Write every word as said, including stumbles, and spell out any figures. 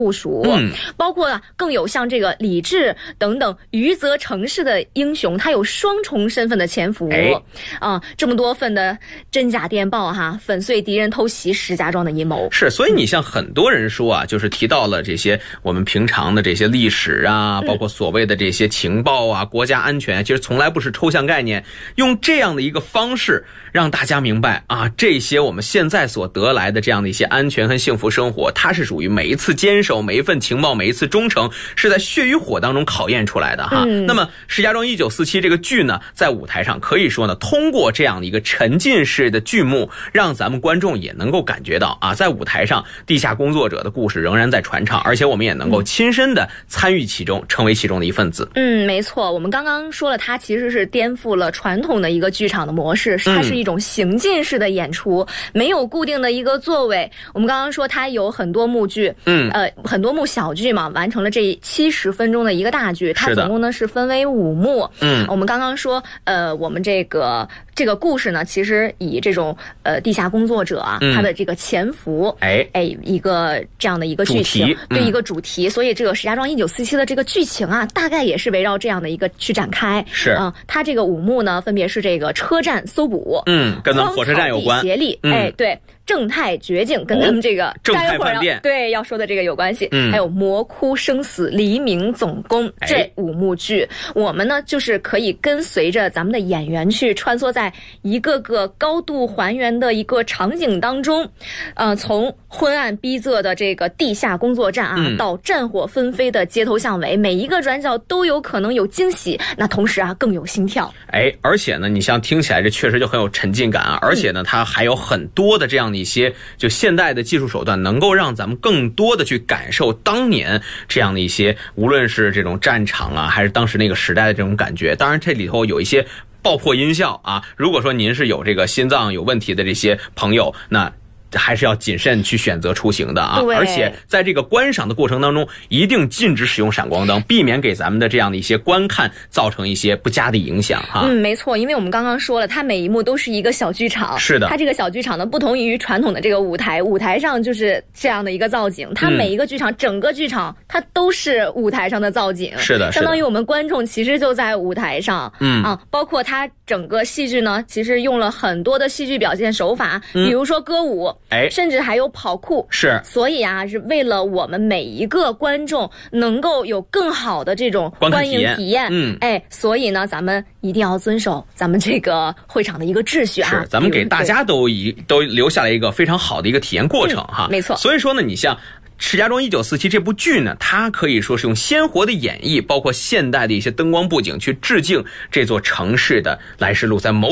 部署， 嗯， 包括啊更有像这个李治等等余则成氏的英雄，他有双重身份的潜伏， 哎， 啊，这么多份的真假电报哈，粉碎敌人偷袭石家庄的阴谋。 是，所以你像很多人说啊，就是提到了这些我们平常的这些历史啊，包括所谓的这些情报啊、国家安全，其实从来不是抽象概念，用这样的一个方式让大家明白啊，这些我们现在所得来的这样的一些安全和幸福生活，它是属于每一次坚守、每一份情报、每一次忠诚是在血与火当中考验出来的哈。 嗯、 那么石家庄一九四七这个剧呢，在舞台上可以说呢，通过这样的一个沉浸式的剧目，让咱们观众也能够感觉到啊，在舞台上地下工作者的故事仍然在传唱，而且我们也能够亲身的参与其中，成为其中的一份子。 嗯，没错，我们刚刚说了，它其实是颠覆了传统的一个剧场的模式，它是一种行进式的演出，没有固定的一个座位。我们刚刚说它有很多幕剧， 嗯， 呃，很多幕小剧嘛，完成了这七十分钟的一个大剧，它总共呢是分为五幕。 嗯， 我们刚刚说，呃，我们这个这个故事呢，其实以这种呃地下工作者啊， 嗯、 他的这个潜伏， 哎哎，一个这样的一个剧情， 嗯、 对一个主题，所以这个石家庄一九四七的这个剧情啊，大概也是围绕这样的一个去展开。 是啊、呃，它这个五幕呢，分别是这个车站搜捕， 嗯，跟咱们火车站有关， 协力， 嗯、 哎，对。正太绝境跟咱们这个、 哦、正太饭店对要说的这个有关系， 嗯， 还有魔窟生死黎明总攻、哎、这五幕剧，我们呢就是可以跟随着咱们的演员去穿梭在一个个高度还原的一个场景当中，呃，从昏暗逼仄的这个地下工作站啊， 嗯、 到战火纷飞的街头巷尾，每一个转角都有可能有惊喜，那同时啊更有心跳。 哎，而且呢，你像听起来这确实就很有沉浸感啊，而且呢，它还有很多的这样的一些就现代的技术手段，能够让咱们更多的去感受当年这样的一些，无论是这种战场啊，还是当时那个时代的这种感觉。当然，这里头有一些爆破音效啊，如果说您是有这个心脏有问题的这些朋友，那还是要谨慎去选择出行的啊！而且在这个观赏的过程当中，一定禁止使用闪光灯，避免给咱们的这样的一些观看造成一些不佳的影响哈。 嗯，没错，因为我们刚刚说了，它每一幕都是一个小剧场。 是的， 它这个小剧场呢，不同于传统的这个舞台，舞台上就是这样的一个造景，它每一个剧场，嗯、整个剧场它都是舞台上的造景。 是的， 相当于我们观众其实就在舞台上。 嗯啊，包括它整个戏剧呢，其实用了很多的戏剧表现手法，嗯、比如说歌舞， 哎， 甚至还有。有跑酷， 是， 所以啊，是为了我们每一个观众能够有更好的这种观影体验， 嗯， 哎，所以呢，咱们一定要遵守咱们这个会场的一个秩序啊， 是，咱们给大家都一都留下了一个非常好的一个体验过程、嗯、哈， 没错。 所以说呢，你像石家庄一九四七这部剧呢，它可以说是用鲜活的演绎，包括现代的一些灯光布景去致敬这座城市的来时路，在某